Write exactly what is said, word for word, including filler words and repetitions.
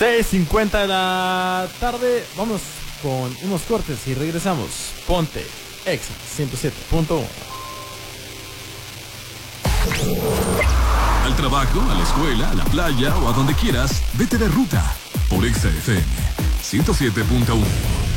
seis cincuenta de la tarde. Vamos con unos cortes y regresamos. Ponte Exa ciento siete punto uno. Al trabajo, a la escuela, a la playa o a donde quieras, vete de ruta por Exa F M ciento siete punto uno.